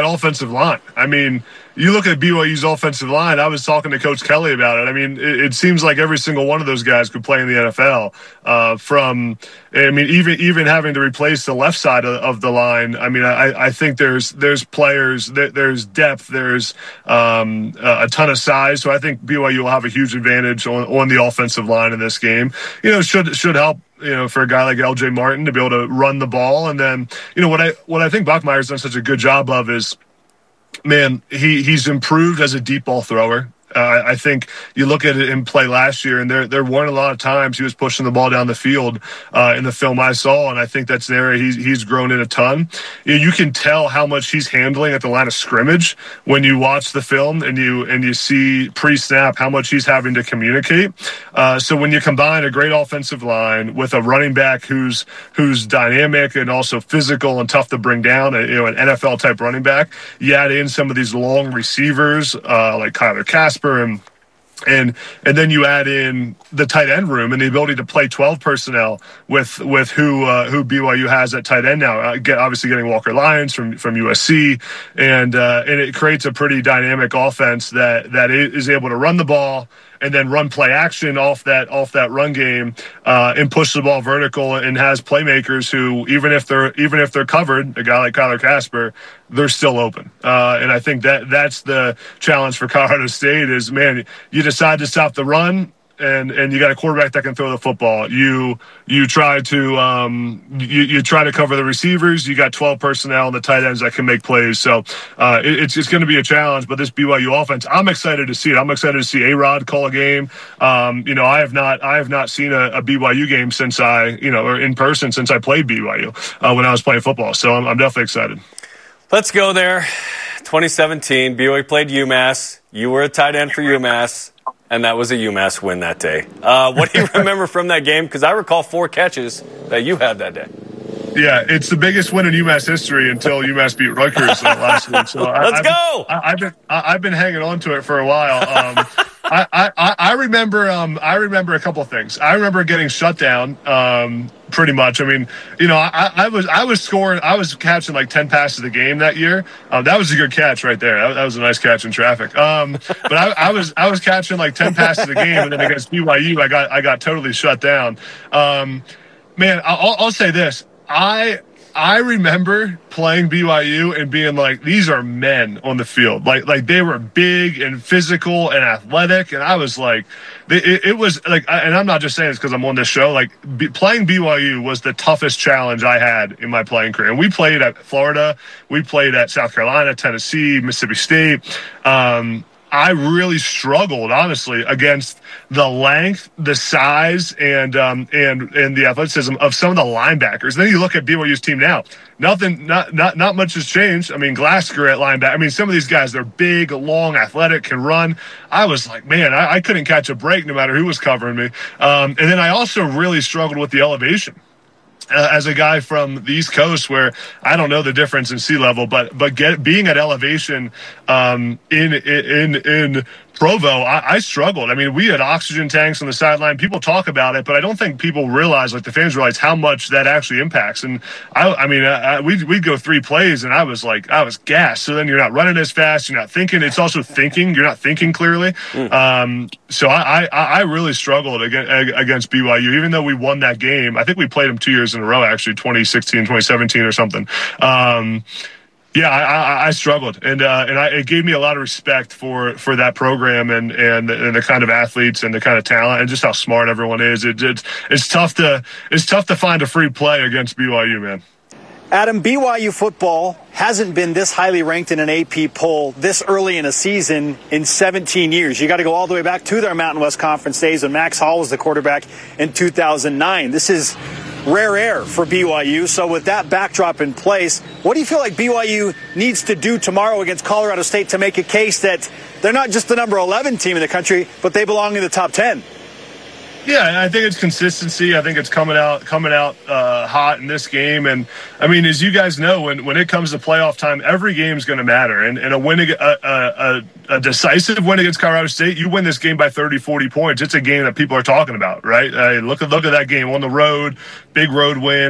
offensive line. I mean, you look at BYU's offensive line. I was talking to Coach Kelly about it. I mean, it seems like every single one of those guys could play in the NFL. Even having to replace the left side of the line. I mean, I think there's players, there's depth, there's a ton of size. So I think BYU will have a huge advantage on the offensive line in this game. Should help. For a guy like LJ Martin to be able to run the ball. And then, what I think Bachmeier's done such a good job of is, man, he's improved as a deep ball thrower. I think you look at it in play last year, and there weren't a lot of times he was pushing the ball down the field in the film I saw, and I think that's an area he's grown in a ton. You can tell how much he's handling at the line of scrimmage when you watch the film and you see pre-snap how much he's having to communicate. So when you combine a great offensive line with a running back who's dynamic and also physical and tough to bring down, an NFL type running back, you add in some of these long receivers like Kyler Casper. And then you add in the tight end room and the ability to play 12 personnel with who BYU has at tight end now. Obviously getting Walker Lyons from USC, and it creates a pretty dynamic offense that is able to run the ball and then run play action off that run game and push the ball vertical, and has playmakers who even if they're covered, a guy like Kyler Casper, they're still open. And I think that's the challenge for Colorado State is, man, you decide to stop the run, and you got a quarterback that can throw the football. You try to you try to cover the receivers. You got 12 personnel and the tight ends that can make plays. So it's going to be a challenge. But this BYU offense, I'm excited to see it. I'm excited to see A-Rod call a game. I have not seen a BYU game since or in person since I played BYU when I was playing football. So I'm definitely excited. Let's go there. 2017, BYU played UMass. You were a tight end for UMass. And that was a UMass win that day. What do you remember from that game? Because I recall 4 catches that you had that day. Yeah, it's the biggest win in UMass history until UMass beat Rutgers last week. So Let's go! I've been hanging on to it for a while. I remember a couple of things. I remember getting shut down. Pretty much. I mean, I was scoring. I was catching like 10 passes a game that year. That was a good catch right there. That was a nice catch in traffic. But I was catching like 10 passes a game, and then against BYU, I got totally shut down. Man, I'll say this. I remember playing BYU and being like, these are men on the field. Like they were big and physical and athletic. And I was like, it was like, and I'm not just saying this because I'm on this show. Like playing BYU was the toughest challenge I had in my playing career. And we played at Florida. We played at South Carolina, Tennessee, Mississippi State. I really struggled, honestly, against the length, the size, and the athleticism of some of the linebackers. Then you look at BYU's team now. Not much has changed. I mean, Glasgow at linebacker. I mean, some of these guys, they're big, long, athletic, can run. I was like, man, I couldn't catch a break no matter who was covering me. And then I also really struggled with the elevation. As a guy from the East Coast, where I don't know the difference in sea level, but being at elevation in Provo, I struggled. I mean, we had oxygen tanks on the sideline. People talk about it, but I don't think people realize, like the fans realize, how much that actually impacts. And we'd go 3 plays, and I was gassed. So then you're not running as fast. You're not thinking. It's also thinking. You're not thinking clearly. So I really struggled against BYU, even though we won that game. I think we played them 2 years in a row, actually, 2016, 2017 or something. Yeah, I struggled, and it gave me a lot of respect for that program and the kind of athletes and the kind of talent and just how smart everyone is. It's tough to find a free play against BYU, man. Adam, BYU football hasn't been this highly ranked in an AP poll this early in a season in 17 years. You got to go all the way back to their Mountain West Conference days when Max Hall was the quarterback in 2009. This is rare air for BYU. So with that backdrop in place, what do you feel like BYU needs to do tomorrow against Colorado State to make a case that they're not just the number 11 team in the country, but they belong in the top 10? Yeah, I think it's consistency. I think it's coming out hot in this game. And I mean, as you guys know, when it comes to playoff time, every game is going to matter. And a win, a decisive win against Colorado State, you win this game by 30, 40 points. It's a game that people are talking about, right? Look at that game on the road, big road win.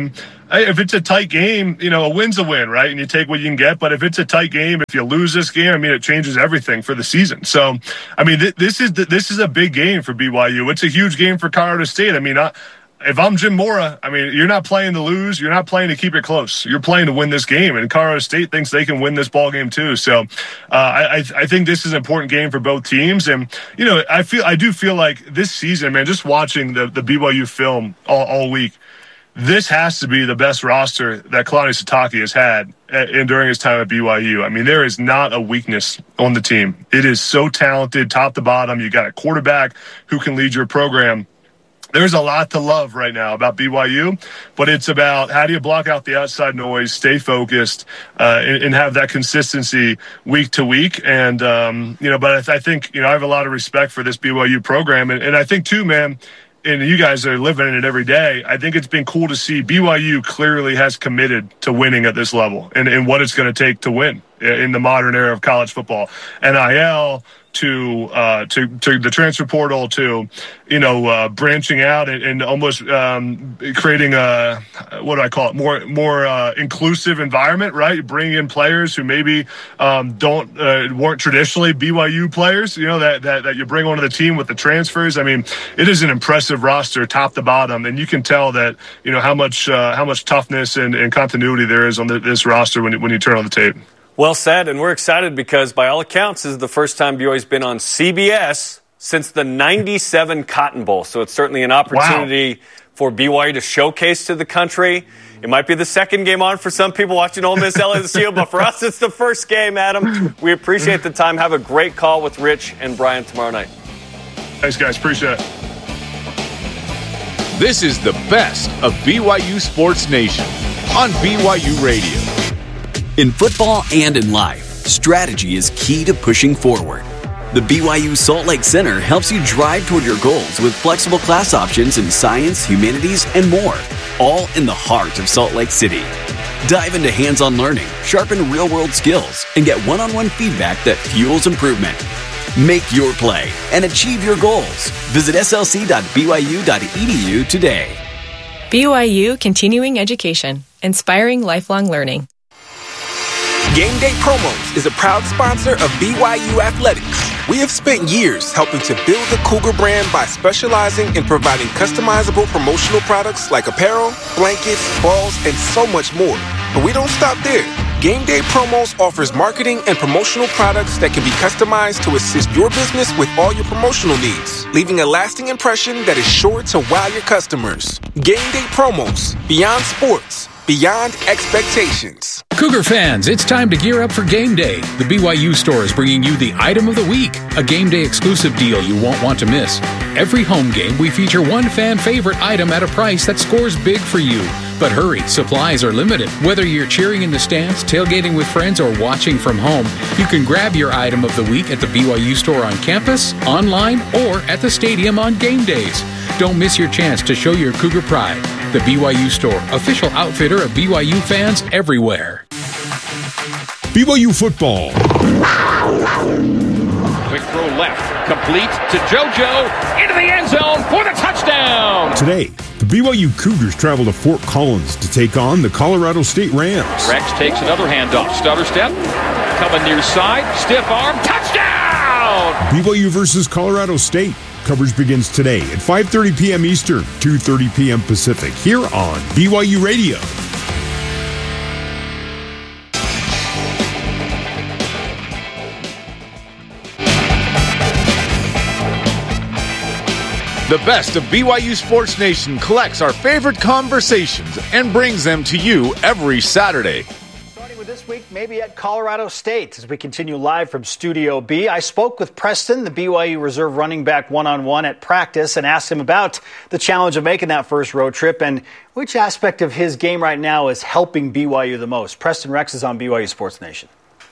if it's a tight game, a win's a win, right? And you take what you can get. But if it's a tight game, if you lose this game, I mean, it changes everything for the season. So, I mean, this is a big game for BYU. It's a huge game for Colorado State. I mean, if I'm Jim Mora, I mean, you're not playing to lose. You're not playing to keep it close. You're playing to win this game. And Colorado State thinks they can win this ball game too. So I think this is an important game for both teams. And, I do feel like this season, man, just watching the BYU film all week, this has to be the best roster that Kalani Sitake has had during his time at BYU. I mean, there is not a weakness on the team. It is so talented, top to bottom. You got a quarterback who can lead your program. There's a lot to love right now about BYU, but it's about how do you block out the outside noise, stay focused, and have that consistency week to week. And, but I think, I have a lot of respect for this BYU program. And I think too, man, and you guys are living in it every day, I think it's been cool to see BYU clearly has committed to winning at this level and what it's going to take to win in the modern era of college football. NIL, to the transfer portal, to branching out and almost creating a more inclusive environment, right? You bring in players who maybe weren't traditionally BYU players, that you bring onto the team with the transfers. I mean, it is an impressive roster, top to bottom, and you can tell that how much toughness and continuity there is on this roster when you turn on the tape. Well said, and we're excited because by all accounts, this is the first time BYU's been on CBS since the 97 Cotton Bowl. So it's certainly an opportunity for BYU to showcase to the country. It might be the second game on for some people watching Ole Miss LSU, but for us, it's the first game, Adam. We appreciate the time. Have a great call with Rich and Brian tomorrow night. Thanks, guys. Appreciate it. This is the best of BYU Sports Nation on BYU Radio. In football and in life, strategy is key to pushing forward. The BYU Salt Lake Center helps you drive toward your goals with flexible class options in science, humanities, and more, all in the heart of Salt Lake City. Dive into hands-on learning, sharpen real-world skills, and get one-on-one feedback that fuels improvement. Make your play and achieve your goals. Visit slc.byu.edu today. BYU Continuing Education, inspiring lifelong learning. Game Day Promos is a proud sponsor of BYU Athletics. We have spent years helping to build the Cougar brand by specializing in providing customizable promotional products like apparel, blankets, balls, and so much more. But we don't stop there. Game Day Promos offers marketing and promotional products that can be customized to assist your business with all your promotional needs, leaving a lasting impression that is sure to wow your customers. Game Day Promos, beyond sports, beyond expectations. Cougar fans, it's time to gear up for Game Day. The BYU store is bringing you the Item of the Week, a Game Day exclusive deal you won't want to miss. Every home game, we feature one fan favorite item at a price that scores big for you. But hurry, supplies are limited. Whether you're cheering in the stands, tailgating with friends, or watching from home, you can grab your Item of the Week at the BYU store on campus, online, or at the stadium on game days. Don't miss your chance to show your Cougar pride. The BYU store, official outfitter of BYU fans everywhere. BYU football. Quick throw left, complete to JoJo, into the end zone for the touchdown. Today, the BYU Cougars travel to Fort Collins to take on the Colorado State Rams. Rex takes another handoff, stutter step, coming near side, stiff arm, touchdown! BYU versus Colorado State. Coverage begins today at 5:30 p.m. Eastern, 2:30 p.m. Pacific, here on BYU Radio. The best of BYU Sports Nation collects our favorite conversations and brings them to you every Saturday. Starting with this week, maybe at Colorado State, as we continue live from Studio B. I spoke with Preston, the BYU reserve running back, one-on-one at practice, and asked him about the challenge of making that first road trip and which aspect of his game right now is helping BYU the most. Preston Rex is on BYU Sports Nation.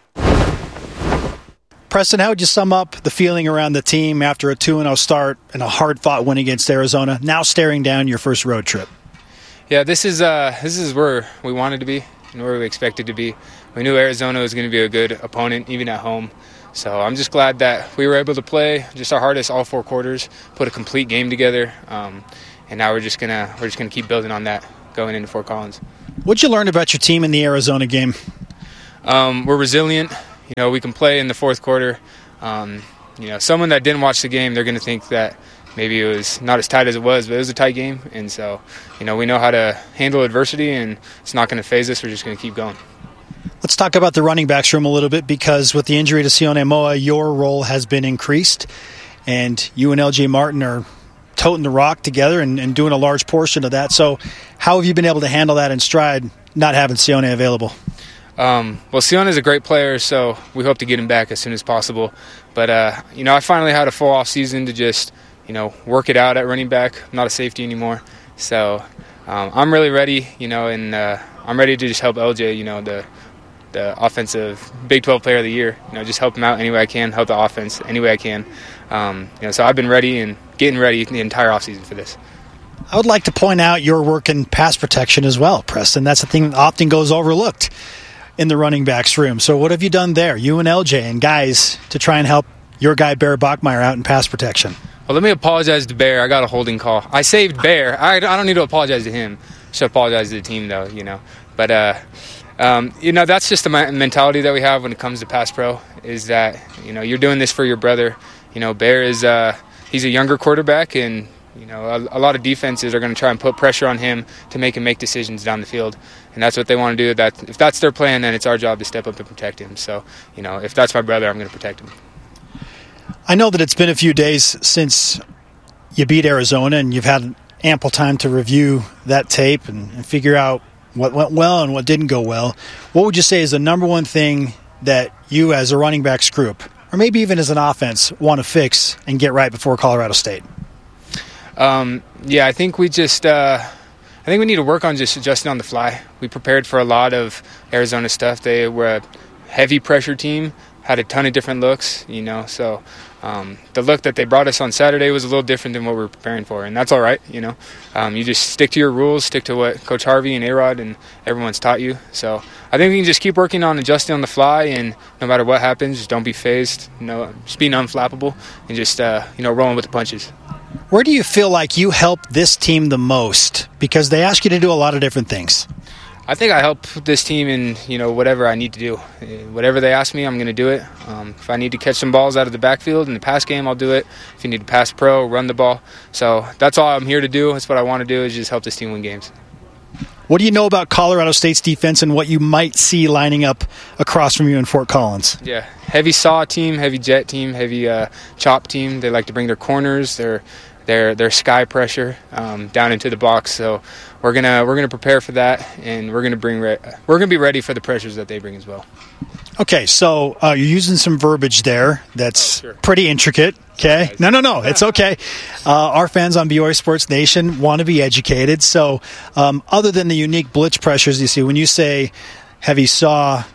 Preston, how would you sum up the feeling around the team after a 2-0 start and a hard-fought win against Arizona, now staring down your first road trip? Yeah, this is where we wanted to be and where we expected to be. We knew Arizona was going to be a good opponent, even at home. So I'm just glad that we were able to play just our hardest all four quarters, put a complete game together, and now we're just gonna keep building on that going into Fort Collins. What'd you learn about your team in the Arizona game? We're resilient. We can play in the fourth quarter. Someone that didn't watch the game, they're going to think that maybe it was not as tight as it was, but it was a tight game. And so, we know how to handle adversity, and it's not going to faze us. We're just going to keep going. Let's talk about the running backs room a little bit, because with the injury to Sione Moa, your role has been increased, and you and LJ Martin are toting the rock together and doing a large portion of that. So how have you been able to handle that in stride, not having Sione available? Sione is a great player, so we hope to get him back as soon as possible. But, I finally had a full off season to just, work it out at running back. I'm not a safety anymore. So I'm really ready, and I'm ready to just help LJ, the offensive Big 12 Player of the Year. Just help him out any way I can, help the offense any way I can. So I've been ready and getting ready the entire offseason for this. I would like to point out your work in pass protection as well, Preston. That's the thing that often goes overlooked in the running backs room. So what have you done there, you and LJ and guys, to try and help your guy Bear Bachmeier out in pass protection? Well, let me apologize to Bear. I got a holding call. I saved Bear. I don't need to apologize to him. I should apologize to the team, though, But, that's just the mentality that we have when it comes to pass pro, is that, you're doing this for your brother. Bear is he's a younger quarterback, and, a lot of defenses are going to try and put pressure on him to make him make decisions down the field. And that's what they want to do. If that's their plan, then it's our job to step up and protect him. So, if that's my brother, I'm going to protect him. I know that it's been a few days since you beat Arizona, and you've had ample time to review that tape and figure out what went well and what didn't go well. What would you say is the number one thing that you as a running backs group, or maybe even as an offense, want to fix and get right before Colorado State? I think we just I think we need to work on just adjusting on the fly. We prepared for a lot of Arizona stuff. They were a heavy pressure team, had a ton of different looks, so the look that they brought us on Saturday was a little different than what we were preparing for, and that's all right, You just stick to your rules, stick to what Coach Harvey and A-Rod and everyone's taught you. So I think we can just keep working on adjusting on the fly, and no matter what happens, just don't be phased, just being unflappable and just, rolling with the punches. Where do you feel like you help this team the most? Because they ask you to do a lot of different things. I think I help this team in, whatever I need to do. Whatever they ask me, I'm going to do it. If I need to catch some balls out of the backfield in the pass game, I'll do it. If you need to pass pro, run the ball. So that's all I'm here to do. That's what I want to do, is just help this team win games. What do you know about Colorado State's defense and what you might see lining up across from you in Fort Collins? Yeah, heavy saw team, heavy jet team, heavy chop team. They like to bring their corners, their sky pressure down into the box. So we're gonna prepare for that, and we're gonna be ready for the pressures that they bring as well. Okay, so you're using some verbiage there that's pretty intricate. Okay, no, it's okay. Our fans on BYU Sports Nation want to be educated. So other than the unique blitz pressures you see, when you say heavy saw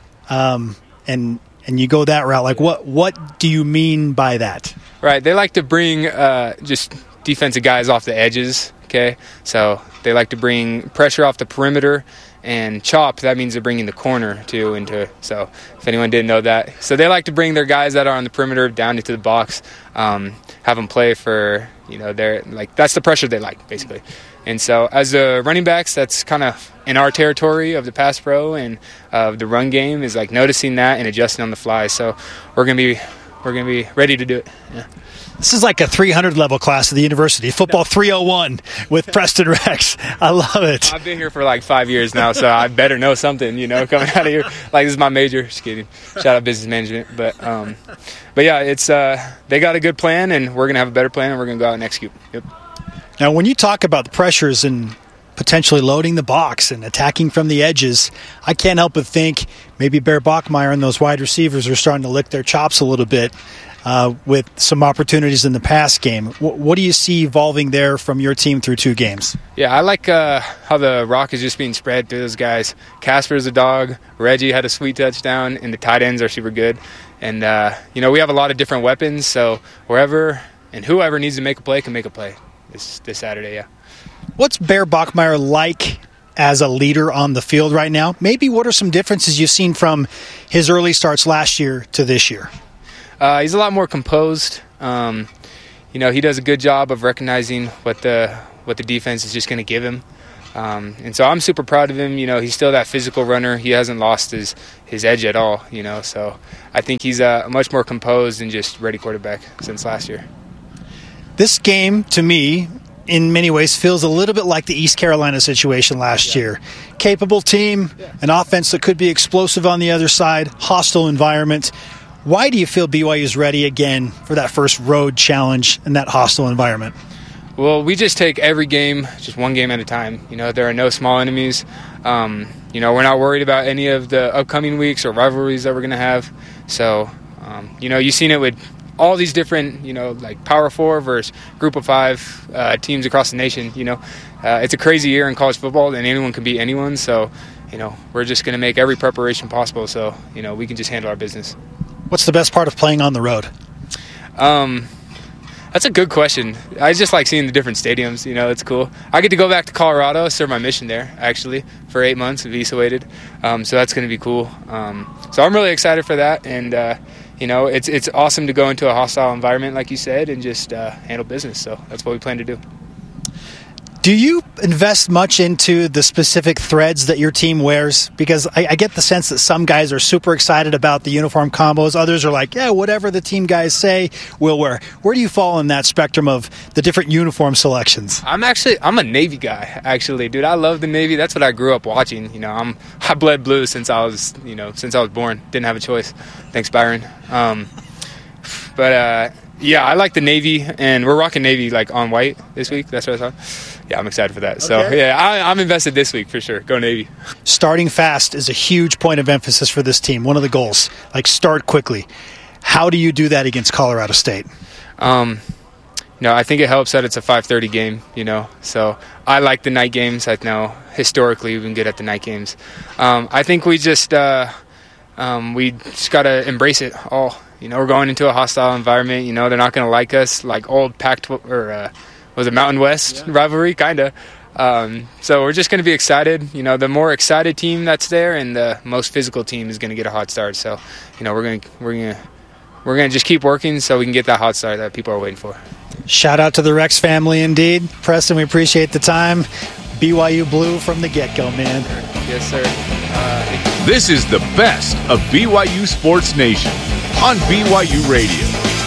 and you go that route, like what do you mean by that? Right, they like to bring just defensive guys off the edges. Okay, so they like to bring pressure off the perimeter, and chop, that means they're bringing the corner too into. So if anyone didn't know that, so they like to bring their guys that are on the perimeter down into the box, have them play for they're like, that's the pressure they like basically. And so as the running backs, that's kind of in our territory of the pass pro and the run game, is like noticing that and adjusting on the fly. So we're gonna be ready to do it. Yeah. This is like a 300 level class at the university. Football 301 with Preston Rex. I love it. I've been here for like 5 years now, so I better know something, coming out of here. Like, this is my major. Just kidding. Shout out business management. But yeah, it's they got a good plan, and we're going to have a better plan, and we're going to go out and execute. Yep. Now, when you talk about the pressures and potentially loading the box and attacking from the edges, I can't help but think maybe Bear Bachmeier and those wide receivers are starting to lick their chops a little bit with some opportunities in the pass game. What do you see evolving there from your team through 2 games? Yeah, I like how the rock is just being spread through those guys. Casper's a dog. Reggie had a sweet touchdown, and the tight ends are super good. And, we have a lot of different weapons, so wherever and whoever needs to make a play can make a play this Saturday, yeah. What's Bear Bachmeier like as a leader on the field right now? Maybe what are some differences you've seen from his early starts last year to this year? He's a lot more composed. He does a good job of recognizing what the defense is just going to give him. And so I'm super proud of him. He's still that physical runner. He hasn't lost his edge at all, so I think he's a much more composed and just ready quarterback since last year. This game, to me, in many ways, feels a little bit like the East Carolina situation last year. Capable team, an offense that could be explosive on the other side, hostile environment. Why do you feel BYU is ready again for that first road challenge in that hostile environment? Well, we just take every game, just one game at a time. There are no small enemies. We're not worried about any of the upcoming weeks or rivalries that we're going to have. So, you've seen it with all these different, like Power 4 versus Group of 5 teams across the nation. It's a crazy year in college football, and anyone can beat anyone. So, we're just going to make every preparation possible so, we can just handle our business. What's the best part of playing on the road? That's a good question. I just like seeing the different stadiums. It's cool. I get to go back to Colorado, serve my mission there, actually, for 8 months, visa waited. So that's going to be cool. So I'm really excited for that. And, it's awesome to go into a hostile environment, like you said, and just handle business. So that's what we plan to do. Do you invest much into the specific threads that your team wears? Because I get the sense that some guys are super excited about the uniform combos. Others are like, yeah, whatever the team guys say, we'll wear. Where do you fall in that spectrum of the different uniform selections? I'm a Navy guy, actually, dude. I love the Navy. That's what I grew up watching. I bled blue since I was born. Didn't have a choice. Thanks, Byron. Yeah, I like the Navy, and we're rocking Navy like on white this week. That's what I thought. Yeah, I'm excited for that. Okay. So, yeah, I'm invested this week for sure. Go Navy. Starting fast is a huge point of emphasis for this team. One of the goals, like start quickly. How do you do that against Colorado State? I think it helps that it's a 5:30 game, So I like the night games. I know historically we've been good at the night games. I think we just got to embrace it all. We're going into a hostile environment. They're not going to like us, like old Pac-12 was it Mountain West rivalry, kind of. So we're just going to be excited. The more excited team that's there, and the most physical team is going to get a hot start. So, we're going to just keep working so we can get that hot start that people are waiting for. Shout out to the Rex family, indeed. Preston, we appreciate the time. BYU Blue from the get-go, man. Yes, sir. This is the best of BYU Sports Nation on BYU Radio.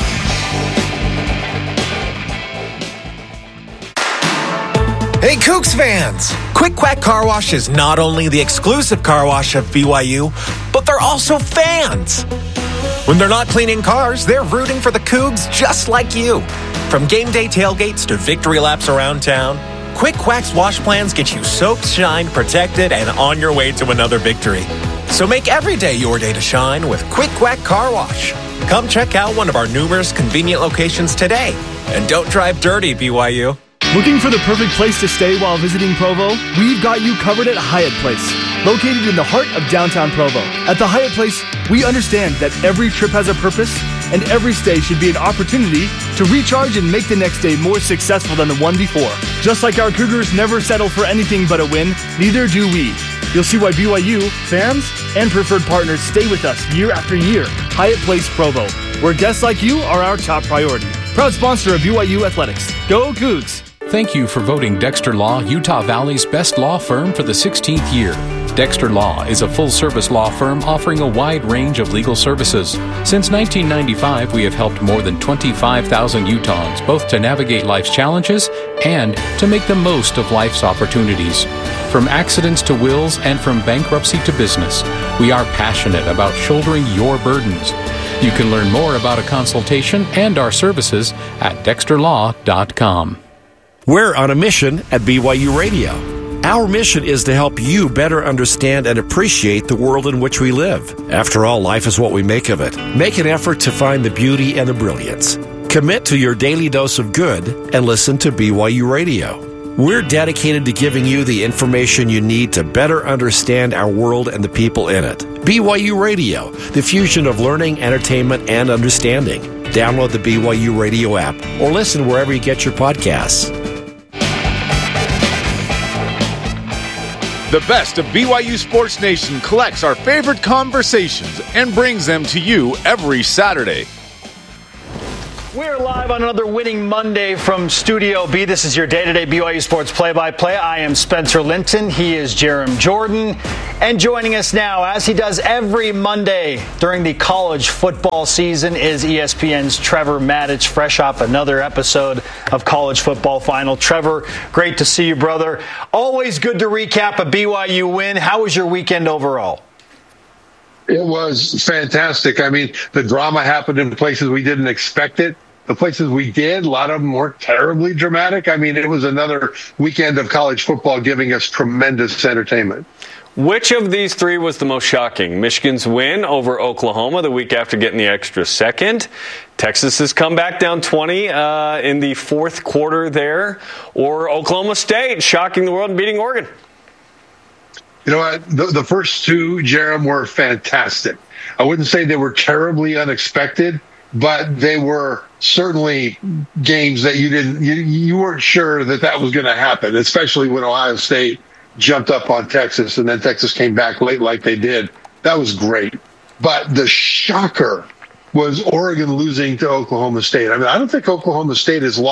Hey, Cougs fans! Quick Quack Car Wash is not only the exclusive car wash of BYU, but they're also fans. When they're not cleaning cars, they're rooting for the Cougs just like you. From game day tailgates to victory laps around town, Quick Quack's wash plans get you soaked, shined, protected, and on your way to another victory. So make every day your day to shine with Quick Quack Car Wash. Come check out one of our numerous convenient locations today. And don't drive dirty, BYU. Looking for the perfect place to stay while visiting Provo? We've got you covered at Hyatt Place, located in the heart of downtown Provo. At the Hyatt Place, we understand that every trip has a purpose, and every stay should be an opportunity to recharge and make the next day more successful than the one before. Just like our Cougars never settle for anything but a win, neither do we. You'll see why BYU, fans, and preferred partners stay with us year after year. Hyatt Place Provo, where guests like you are our top priority. Proud sponsor of BYU Athletics. Go Cougs! Thank you for voting Dexter Law Utah Valley's best law firm for the 16th year. Dexter Law is a full-service law firm offering a wide range of legal services. Since 1995, we have helped more than 25,000 Utahns both to navigate life's challenges and to make the most of life's opportunities. From accidents to wills and from bankruptcy to business, we are passionate about shouldering your burdens. You can learn more about a consultation and our services at dexterlaw.com. We're on a mission at BYU Radio. Our mission is to help you better understand and appreciate the world in which we live. After all, life is what we make of it. Make an effort to find the beauty and the brilliance. Commit to your daily dose of good and listen to BYU Radio. We're dedicated to giving you the information you need to better understand our world and the people in it. BYU Radio, the fusion of learning, entertainment, and understanding. Download the BYU Radio app or listen wherever you get your podcasts. The best of BYU Sports Nation collects our favorite conversations and brings them to you every Saturday. We're live on another winning Monday from Studio B. This is your day-to-day BYU Sports play-by-play. I am Spencer Linton. He is Jerem Jordan. And joining us now, as he does every Monday during the college football season, is ESPN's Trevor Maddich, fresh off another episode of College Football Final. Trevor, great to see you, brother. Always good to recap a BYU win. How was your weekend overall? It was fantastic. I mean, the drama happened in places we didn't expect it. The places we did, a lot of them weren't terribly dramatic. I mean, it was another weekend of college football giving us tremendous entertainment. Which of these three was the most shocking? Michigan's win over Oklahoma the week after getting the extra second. Texas has come back down 20 in the fourth quarter there. Or Oklahoma State shocking the world and beating Oregon. You know what? The first two, Jerem, were fantastic. I wouldn't say they were terribly unexpected, but they were certainly games that you weren't sure that was going to happen, especially when Ohio State jumped up on Texas and then Texas came back late like they did. That was great. But the shocker was Oregon losing to Oklahoma State. I mean, I don't think Oklahoma State has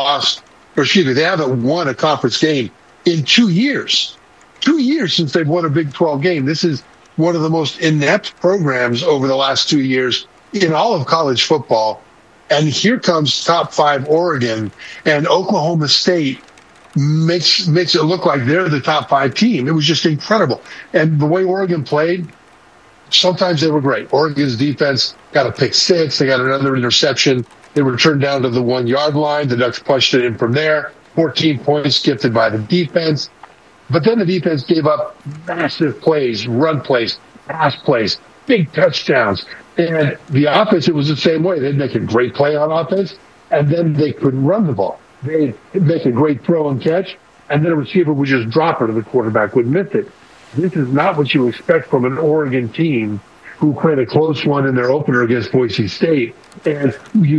they haven't won a conference game in 2 years. 2 years since they've won a Big 12 game. This is one of the most inept programs over the last 2 years in all of college football. And here comes top 5 Oregon, and Oklahoma State makes it look like they're the top 5 team. It was just incredible. And the way Oregon played, sometimes they were great. Oregon's defense got a pick 6. They got another interception. They were turned down to the 1 yard line. The Ducks punched it in from there. 14 points gifted by the defense. But then the defense gave up massive plays, run plays, pass plays, big touchdowns. And the offense, it was the same way. They'd make a great play on offense, and then they couldn't run the ball. They'd make a great throw and catch, and then a receiver would just drop it and the quarterback would miss it. This is not what you expect from an Oregon team who played a close one in their opener against Boise State. And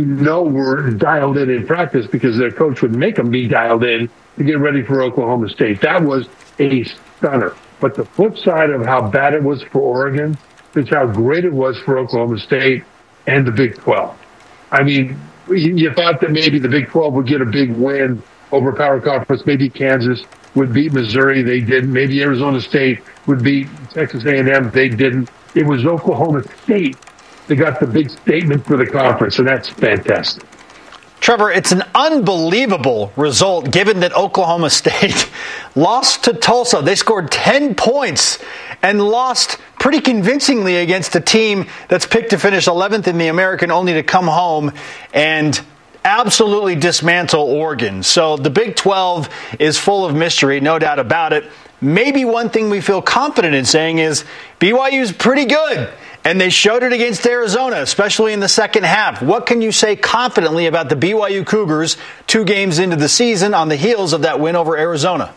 we're dialed in practice because their coach would make them be dialed in to get ready for Oklahoma State. That was a stunner. But the flip side of how bad it was for Oregon is how great it was for Oklahoma State and the Big 12. I mean, you thought that maybe the Big 12 would get a big win over Power Conference. Maybe Kansas would beat Missouri. They didn't. Maybe Arizona State would beat Texas A&M. They didn't. It was Oklahoma State that got the big statement for the conference, and that's fantastic. Trevor, it's an unbelievable result given that Oklahoma State lost to Tulsa. They scored 10 points and lost pretty convincingly against a team that's picked to finish 11th in the American, only to come home and absolutely dismantle Oregon. So the Big 12 is full of mystery, no doubt about it. Maybe one thing we feel confident in saying is BYU's pretty good. And they showed it against Arizona, especially in the second half. What can you say confidently about the BYU Cougars 2 games into the season on the heels of that win over Arizona?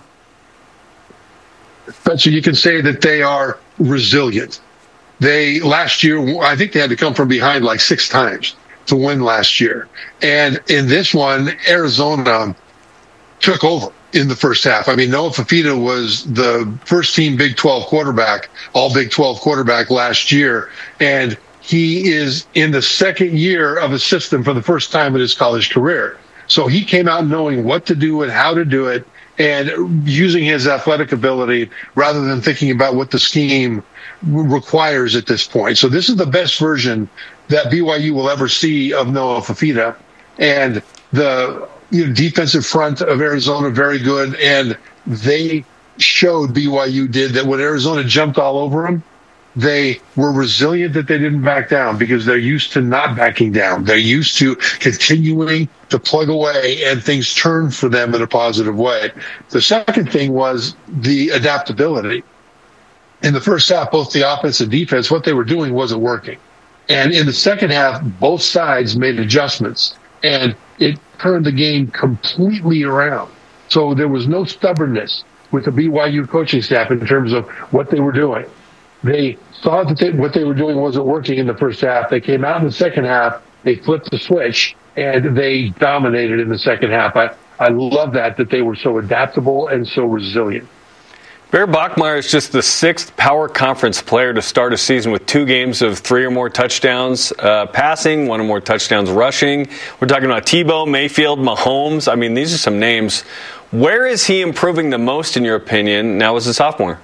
So you can say that they are resilient. Last year, I think they had to come from behind like 6 times to win last year. And in this one, Arizona took over in the first half. I mean, Noah Fifita was the first team Big 12 quarterback, all Big 12 quarterback last year. And he is in the second year of a system for the first time in his college career. So he came out knowing what to do and how to do it and using his athletic ability rather than thinking about what the scheme requires at this point. So this is the best version that BYU will ever see of Noah Fifita. And the defensive front of Arizona, very good. And they showed, BYU did, that when Arizona jumped all over them, they were resilient, that they didn't back down because they're used to not backing down. They're used to continuing to plug away and things turn for them in a positive way. The second thing was the adaptability. In the first half, both the offense and defense, what they were doing wasn't working. And in the second half, both sides made adjustments. And it turned the game completely around. So there was no stubbornness with the BYU coaching staff in terms of what they were doing. They saw that what they were doing wasn't working in the first half. They came out in the second half, they flipped the switch, and they dominated in the second half. I love that they were so adaptable and so resilient. Bear Bachmeier is just the 6th Power Conference player to start a season with 2 games of 3 or more touchdowns passing, 1 or more touchdowns rushing. We're talking about Tebow, Mayfield, Mahomes. I mean, these are some names. Where is he improving the most, in your opinion, now as a sophomore?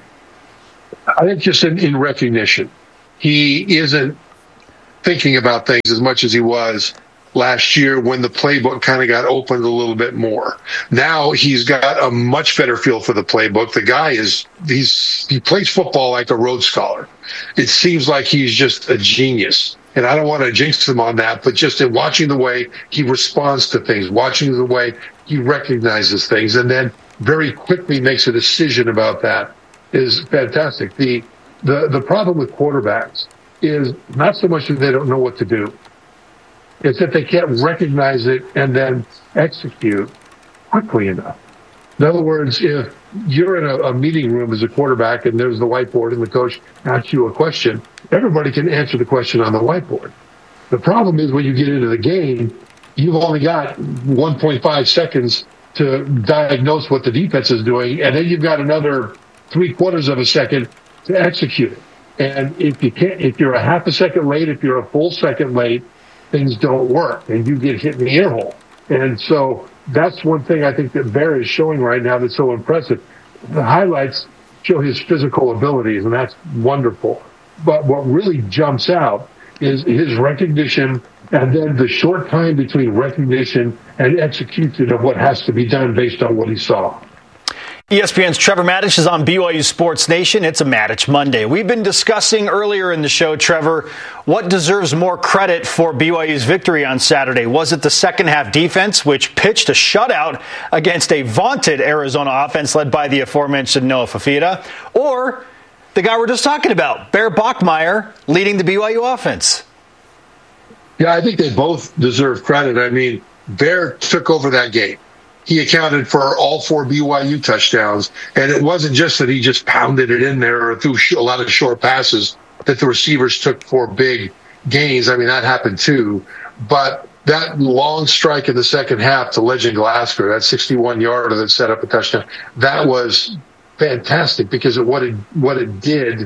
I think just in recognition. He isn't thinking about things as much as he was last year when the playbook kind of got opened a little bit more. Now he's got a much better feel for the playbook. The guy he plays football like a Rhodes Scholar. It seems like he's just a genius. And I don't want to jinx him on that, but just in watching the way he responds to things, watching the way he recognizes things, and then very quickly makes a decision about that is fantastic. The problem with quarterbacks is not so much that they don't know what to do. It's that they can't recognize it and then execute quickly enough. In other words, if you're in a meeting room as a quarterback and there's the whiteboard and the coach asks you a question, everybody can answer the question on the whiteboard. The problem is when you get into the game, you've only got 1.5 seconds to diagnose what the defense is doing, and then you've got another 3/4 of a second to execute it. And if you're a half a second late, if you're a full second late, things don't work and you get hit in the ear hole. And so that's one thing I think that Bear is showing right now that's so impressive. The highlights show his physical abilities, and that's wonderful. But what really jumps out is his recognition and then the short time between recognition and execution of what has to be done based on what he saw. ESPN's Trevor Matich is on BYU Sports Nation. It's a Matich Monday. We've been discussing earlier in the show, Trevor, what deserves more credit for BYU's victory on Saturday. Was it the second half defense, which pitched a shutout against a vaunted Arizona offense led by the aforementioned Noah Fafita, or the guy we're just talking about, Bear Bachmeier, leading the BYU offense? Yeah, I think they both deserve credit. I mean, Bear took over that game. He accounted for all 4 BYU touchdowns, and it wasn't just that he just pounded it in there or threw a lot of short passes that the receivers took for big gains. I mean, that happened too. But that long strike in the second half to Legend Glasgow, that 61-yarder that set up a touchdown, that was fantastic because of what it did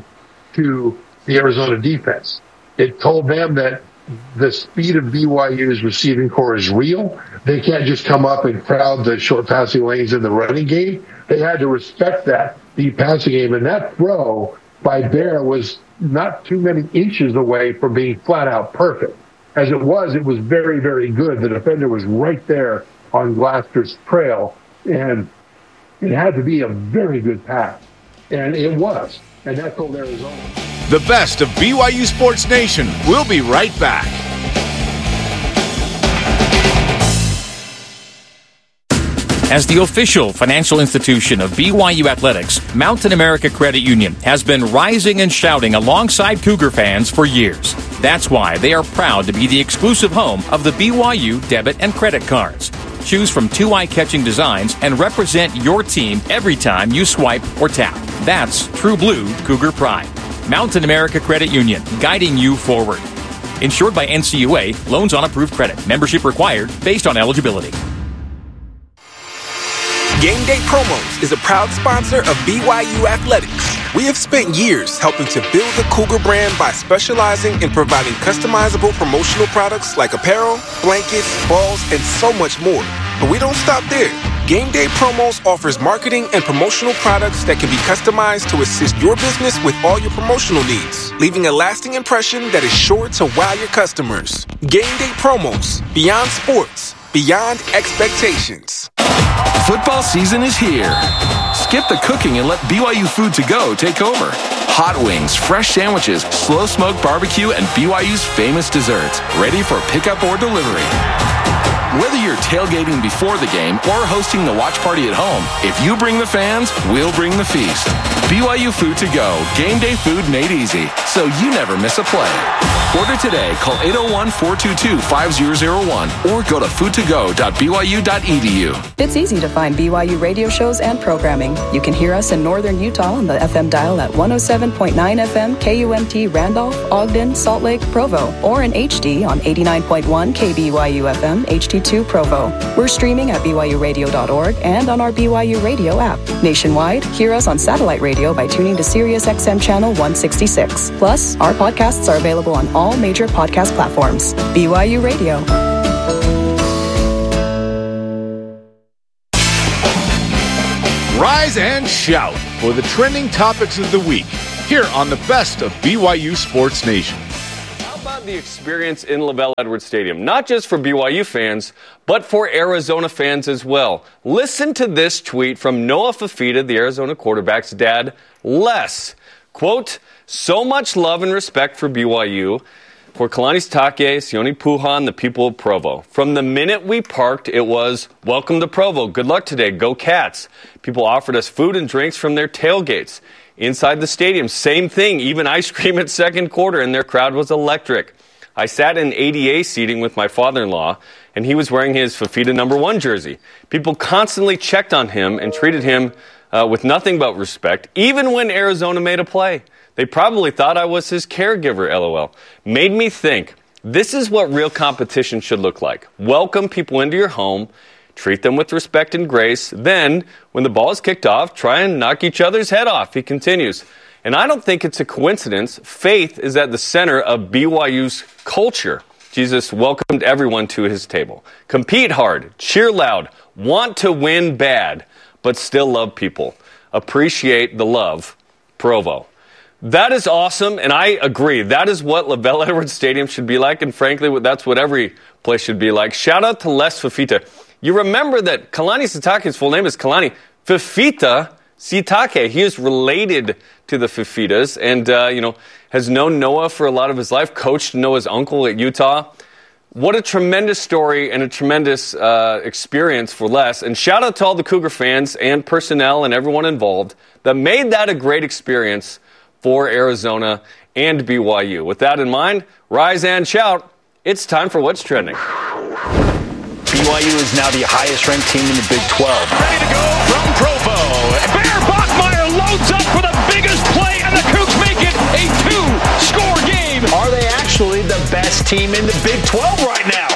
to the Arizona defense. It told them that the speed of BYU's receiving core is real. They can't just come up and crowd the short passing lanes in the running game. They had to respect that deep passing game. And that throw by Bear was not too many inches away from being flat out perfect. As it was very, very good. The defender was right there on Glasgo's trail. And it had to be a very good pass. And it was. And that told Arizona. The best of BYU Sports Nation. We'll be right back. As the official financial institution of BYU Athletics, Mountain America Credit Union has been rising and shouting alongside Cougar fans for years. That's why they are proud to be the exclusive home of the BYU debit and credit cards. Choose from 2 eye-catching designs and represent your team every time you swipe or tap. That's true blue Cougar pride. Mountain America Credit Union, guiding you forward. Insured by NCUA, loans on approved credit. Membership required based on eligibility. Game Day Promos is a proud sponsor of BYU Athletics. We have spent years helping to build the Cougar brand by specializing in providing customizable promotional products like apparel, blankets, balls, and so much more. But we don't stop there. Game Day Promos offers marketing and promotional products that can be customized to assist your business with all your promotional needs, leaving a lasting impression that is sure to wow your customers. Game Day Promos, beyond sports, beyond expectations. Football season is here. Skip the cooking and let BYU Food to Go take over. Hot wings, fresh sandwiches, slow smoked barbecue, and BYU's famous desserts, ready for pickup or delivery. Whether you're tailgating before the game or hosting the watch party at home, if you bring the fans, we'll bring the feast. BYU Food to Go, game day food made easy, so you never miss a play. Order today, call 801-422-5001 or go to foodtogo.byu.edu. It's easy to find BYU radio shows and programming. You can hear us in northern Utah on the FM dial at 107.9 FM KUMT Randolph, Ogden, Salt Lake, Provo, or in HD on 89.1 KBYU FM HD2 BYU2 Provo. We're streaming at BYURadio.org and on our BYU Radio app. Nationwide, hear us on satellite radio by tuning to Sirius XM Channel 166. Plus, our podcasts are available on all major podcast platforms. BYU Radio. Rise and shout for the trending topics of the week here on the best of BYU Sports Nation. How about the experience in LaVell Edwards Stadium? Not just for BYU fans, but for Arizona fans as well. Listen to this tweet from Noah Fifita, the Arizona quarterback's dad, Les. Quote, "So much love and respect for BYU. For Kalani Sitake, Sione Puhan, the people of Provo. From the minute we parked, it was, welcome to Provo. Good luck today. Go Cats. People offered us food and drinks from their tailgates. Inside the stadium, same thing. Even ice cream at second quarter, and their crowd was electric. I sat in ADA seating with my father-in-law, and he was wearing his Fifita number 1 jersey. People constantly checked on him and treated him with nothing but respect, even when Arizona made a play. They probably thought I was his caregiver, LOL. Made me think, this is what real competition should look like. Welcome people into your home, treat them with respect and grace. Then, when the ball is kicked off, try and knock each other's head off," he continues. And I don't think it's a coincidence. Faith is at the center of BYU's culture. Jesus welcomed everyone to his table. Compete hard, cheer loud, want to win bad, but still love people. Appreciate the love. Provo. That is awesome, and I agree. That is what LaVell Edwards Stadium should be like, and frankly, that's what every place should be like. Shout out to Les Fifita. You remember that Kalani Sitake's full name is Kalani Fifita Sitake. He is related to the Fifitas and, has known Noah for a lot of his life, coached Noah's uncle at Utah. What a tremendous story and a tremendous experience for Les. And shout out to all the Cougar fans and personnel and everyone involved that made that a great experience for Arizona and BYU. With that in mind, rise and shout. It's time for What's Trending. BYU is now the highest-ranked team in the Big 12. Ready to go from Provo. Bear Bachmeier loads up for the biggest play, and the Cougs make it a 2-score game. Are they actually the best team in the Big 12 right now?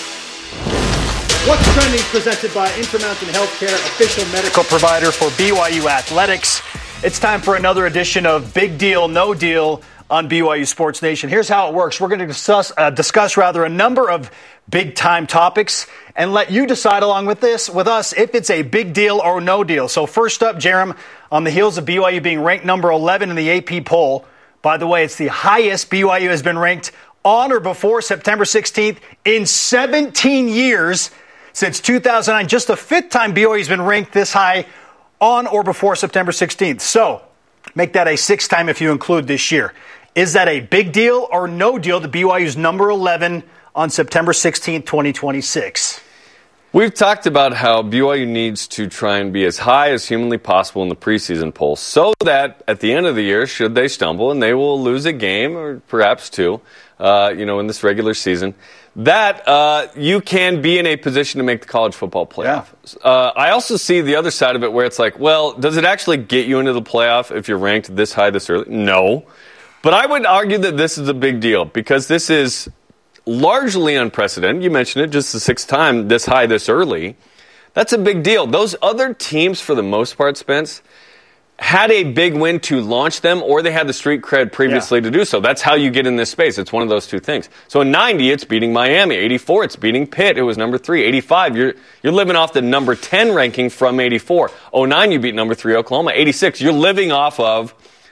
What's Trending presented by Intermountain Healthcare, official medical provider for BYU Athletics. It's time for another edition of Big Deal, No Deal on BYU Sports Nation. Here's how it works. We're going to discuss a number of big-time topics and let you decide along with us if it's a big deal or no deal. So first up, Jerem, on the heels of BYU being ranked number 11 in the AP poll. By the way, it's the highest BYU has been ranked on or before September 16th in 17 years since 2009. Just the 5th time BYU has been ranked this high on or before September 16th. So, make that a 6th time if you include this year. Is that a big deal or no deal to BYU's number 11 on September 16th, 2026? We've talked about how BYU needs to try and be as high as humanly possible in the preseason poll so that at the end of the year, should they stumble, and they will lose a game or perhaps two, in this regular season, that you can be in a position to make the college football playoff. Yeah. I also see the other side of it where it's like, well, does it actually get you into the playoff if you're ranked this high this early? No. But I would argue that this is a big deal because this is largely unprecedented. You mentioned it, just the 6th time this high this early. That's a big deal. Those other teams, for the most part, Spence, had a big win to launch them, or they had the street cred previously to do so. That's how you get in this space. It's one of those two things. So in 90, it's beating Miami. 84, it's beating Pitt. It was number 3. 85, you're living off the number 10 ranking from 84. 09, you beat number 3 Oklahoma. 86, you're living off of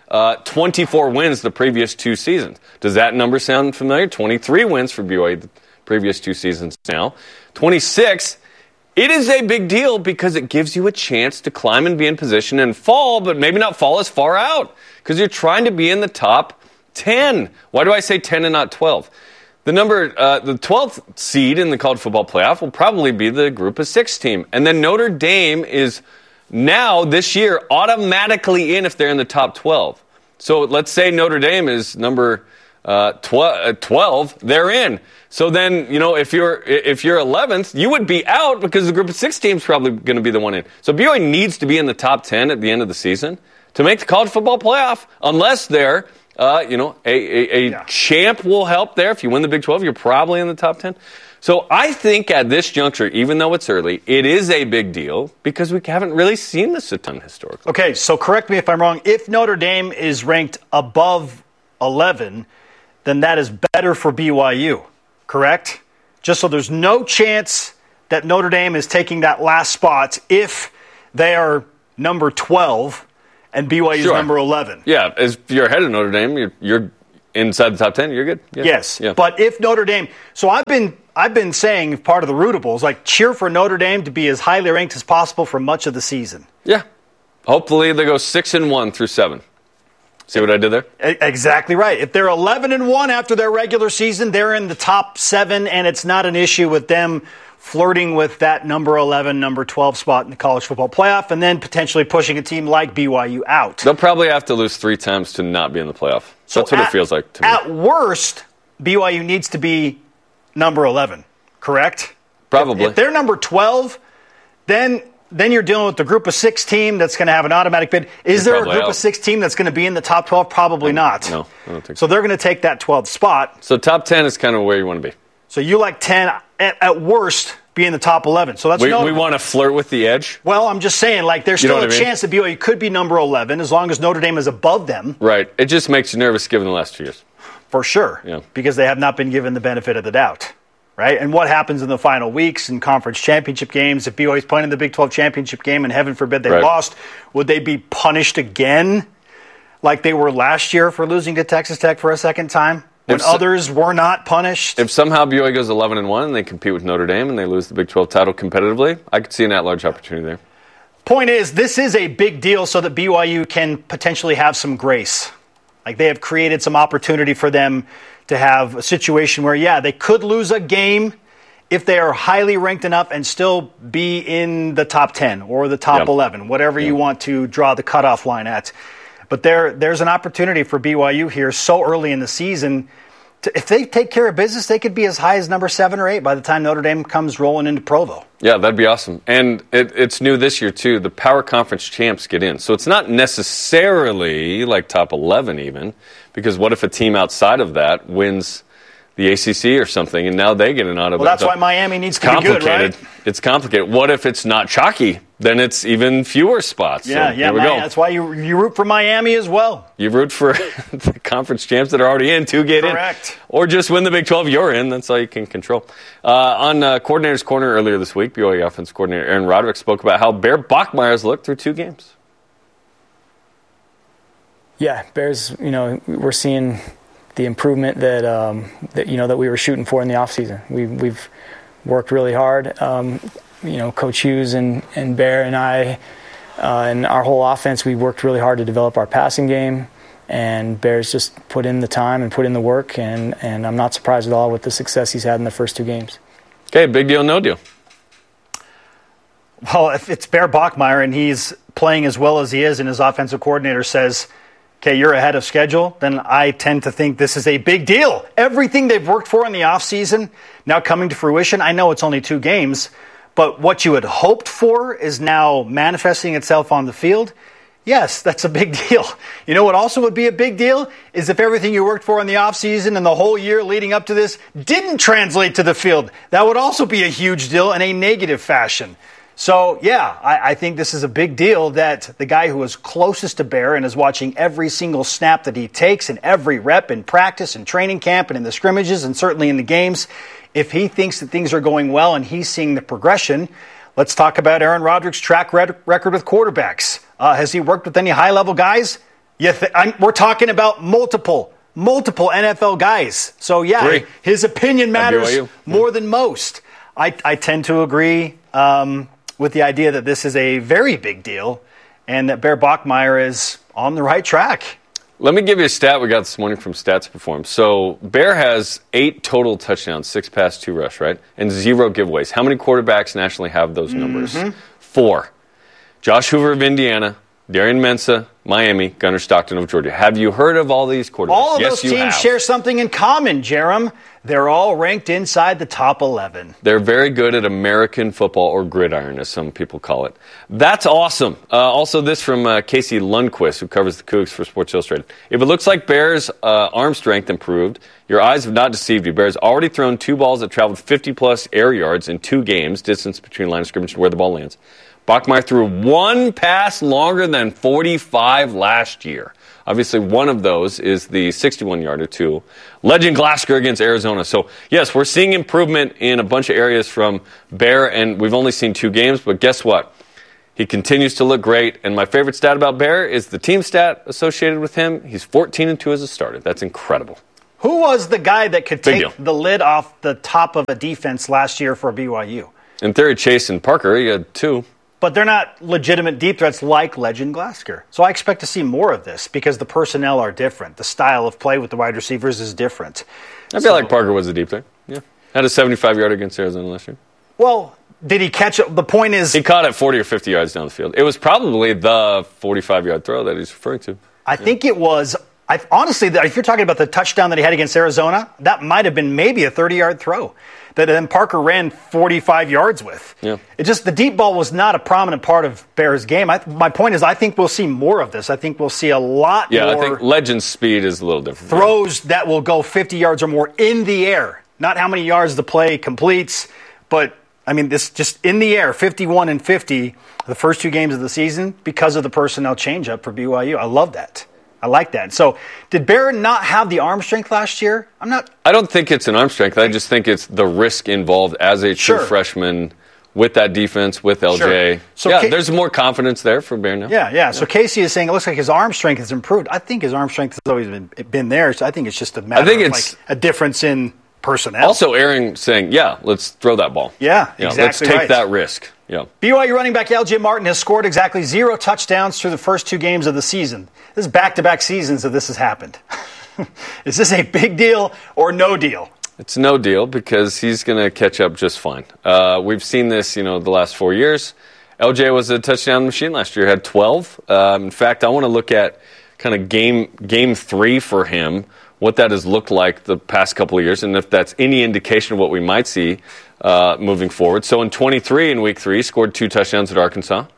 24 wins the previous 2 seasons. Does that number sound familiar? 23 wins for BYU the previous 2 seasons now. 26. It is a big deal because it gives you a chance to climb and be in position and fall, but maybe not fall as far out because you're trying to be in the top 10. Why do I say 10 and not 12? The 12th seed in the college football playoff will probably be the Group of 6 team. And then Notre Dame is now, this year, automatically in if they're in the top 12. So let's say Notre Dame is number 12, they're in. So then, if you're 11th, you would be out because the Group of 6 team is probably going to be the one in. So BYU needs to be in the top 10 at the end of the season to make the college football playoff, unless they're A champ will help there. If you win the Big 12, you're probably in the top 10. So I think at this juncture, even though it's early, it is a big deal because we haven't really seen this a ton historically. Okay, so correct me if I'm wrong. If Notre Dame is ranked above 11, then that is better for BYU, correct? Just so there's no chance that Notre Dame is taking that last spot if they are number 12 and BYU is number 11. Yeah, if you're ahead of Notre Dame, you're inside the top 10, you're good. Yeah. Yes, yeah. But if Notre Dame, so I've been saying part of the Rootables, like cheer for Notre Dame to be as highly ranked as possible for much of the season. Yeah, hopefully they go 6-1 through 7. See what I did there? Exactly right. If they're 11-1 after their regular season, they're in the top 7, and it's not an issue with them flirting with that number 11, number 12 spot in the college football playoff, and then potentially pushing a team like BYU out. They'll probably have to lose 3 times to not be in the playoff. So that's what it feels like to me. At worst, BYU needs to be number 11, correct? Probably. If they're number 12, then you're dealing with the group of 6 team that's going to have an automatic bid. Is there a group of 6 team that's going to be in the top 12? Probably not. No, I don't think so. They're going to take that 12th spot. So top 10 is kind of where you want to be. So you like 10, at worst, be in the top 11. So that's we want to flirt with the edge? Well, I'm just saying, like, there's still a chance that BYU could be number 11 as long as Notre Dame is above them. Right. It just makes you nervous given the last 2 years. For sure. Yeah. Because they have not been given the benefit of the doubt. Right? And what happens in the final weeks in conference championship games? If BYU is playing in the Big 12 championship game and heaven forbid they lost, would they be punished again like they were last year for losing to Texas Tech for a second time? When others were not punished? If somehow BYU goes 11-1 and they compete with Notre Dame and they lose the Big 12 title competitively, I could see an at-large opportunity there. Point is, this is a big deal so that BYU can potentially have some grace. Like, they have created some opportunity for them to have a situation where, they could lose a game if they are highly ranked enough and still be in the top 10 or the top 11, whatever you want to draw the cutoff line at. But there's an opportunity for BYU here so early in the season. If they take care of business, they could be as high as number 7 or 8 by the time Notre Dame comes rolling into Provo. Yeah, that'd be awesome. And it's new this year, too. The Power Conference champs get in. So it's not necessarily like top 11 even, because what if a team outside of that wins the ACC or something, and now they get an auto. Well, that's why Miami needs to be good, right? It's complicated. What if it's not chalky? Then it's even fewer spots. Yeah, so there we go. That's why you root for Miami as well. You root for the conference champs that are already in to get in. Correct. Or just win the Big 12, you're in. That's all you can control. On Coordinator's Corner earlier this week, BYU offensive coordinator Aaron Roderick spoke about how Bear Bachmeier's looked through 2 games. Yeah, Bears, we're seeing the improvement that we were shooting for in the offseason. We've worked really hard. Coach Hughes and Bear and I and our whole offense, we worked really hard to develop our passing game. And Bear's just put in the time and put in the work, and I'm not surprised at all with the success he's had in the first 2 games. Okay, big deal, no deal. Well, if it's Bear Bachmeier and he's playing as well as he is and his offensive coordinator says, okay, you're ahead of schedule, then I tend to think this is a big deal. Everything they've worked for in the offseason now coming to fruition. I know it's only 2 games, but what you had hoped for is now manifesting itself on the field. Yes, that's a big deal. You know what also would be a big deal is if everything you worked for in the offseason and the whole year leading up to this didn't translate to the field. That would also be a huge deal in a negative fashion. So, I think this is a big deal that the guy who is closest to Bear and is watching every single snap that he takes and every rep in practice and training camp and in the scrimmages and certainly in the games, if he thinks that things are going well and he's seeing the progression, let's talk about Aaron Roderick's track record with quarterbacks. Has he worked with any high-level guys? We're talking about multiple NFL guys. So, his opinion matters more than most. I tend to agree with the idea that this is a very big deal and that Bear Bachmeier is on the right track. Let me give you a stat we got this morning from Stats Perform. So Bear has 8 total touchdowns, 6 pass, 2 rush, right? And 0 giveaways. How many quarterbacks nationally have those numbers? 4. Josh Hoover of Indiana, Darian Mensah, Miami, Gunnar Stockton of Georgia. Have you heard of all these quarterbacks? All of yes, those you teams have. share something in common, Jerem. They're all ranked inside the top 11. They're very good at American football, or gridiron, as some people call it. That's awesome. Also, this from Casey Lundquist, who covers the Cougs for Sports Illustrated. If it looks like Bears' arm strength improved, your eyes have not deceived you. Bears already thrown 2 balls that traveled 50-plus air yards in 2 games, distance between line of scrimmage and where the ball lands. Bachmeier threw 1 pass longer than 45 last year. Obviously, one of those is the 61-yarder to Legend Glasgow against Arizona. So, yes, we're seeing improvement in a bunch of areas from Bear, and we've only seen 2 games, but guess what? He continues to look great, and my favorite stat about Bear is the team stat associated with him. He's 14-2 as a starter. That's incredible. Who was the guy that could Big take deal. the lid off the top of a defense last year for BYU? In theory, Chase and Parker, he had 2. But they're not legitimate deep threats like Legend Glasgow. So I expect to see more of this because the personnel are different. The style of play with the wide receivers is different. I feel like Parker was a deep threat. Yeah. Had a 75-yarder against Arizona last year. Well, did he catch it? The point is, he caught it 40 or 50 yards down the field. It was probably the 45-yard throw that he's referring to. I think it was. Honestly, if you're talking about the touchdown that he had against Arizona, that might have been maybe a 30-yard throw that then Parker ran 45 yards with. Yeah. It just, the deep ball was not a prominent part of Bears' game. My point is, I think we'll see more of this. I think we'll see a lot more. I think Legend's speed is a little different. Throws that will go 50 yards or more in the air. Not how many yards the play completes, but, I mean, this just in the air, 51 and 50, the first 2 games of the season, because of the personnel change-up for BYU. I love that. I like that. So, did Barron not have the arm strength last year? I don't think it's an arm strength. I just think it's the risk involved as a true freshman with that defense, with LJ. Sure. So there's more confidence there for Barron now. Yeah. So Casey is saying it looks like his arm strength has improved. I think his arm strength has always been there. So I think it's just a matter of like a difference in personnel. Also, Aaron saying, let's throw that ball. Yeah, exactly. Let's take that risk. Yeah. BYU running back LJ Martin has scored exactly 0 touchdowns through the first 2 games of the season. This is back-to-back seasons that this has happened. Is this a big deal or no deal? It's no deal because he's going to catch up just fine. We've seen this, the last 4 years. LJ was a touchdown machine last year, had 12. In fact, I want to look at kind of game 3 for him, what that has looked like the past couple of years, and if that's any indication of what we might see moving forward. So in 23 in week 3, he scored 2 touchdowns at Arkansas.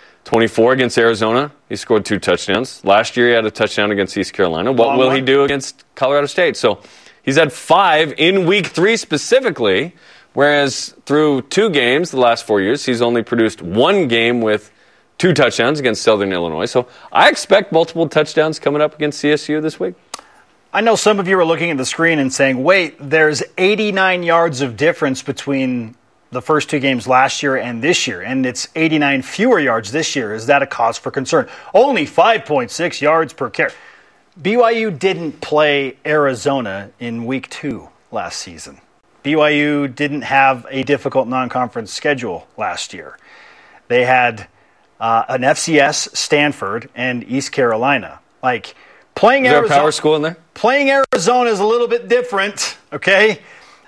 24 against Arizona, he scored 2 touchdowns. Last year, he had a touchdown against East Carolina. What will he do against Colorado State? So he's had 5 in week 3 specifically, whereas through 2 games the last 4 years, he's only produced 1 game with 2 touchdowns against Southern Illinois. So I expect multiple touchdowns coming up against CSU this week. I know some of you are looking at the screen and saying, wait, there's 89 yards of difference between the first 2 games last year and this year, and it's 89 fewer yards this year. Is that a cause for concern? Only 5.6 yards per carry. BYU didn't play Arizona in week 2 last season. BYU didn't have a difficult non-conference schedule last year. They had an FCS, Stanford, and East Carolina. Playing Is there Arizona, a power school in there? Playing Arizona is a little bit different, okay?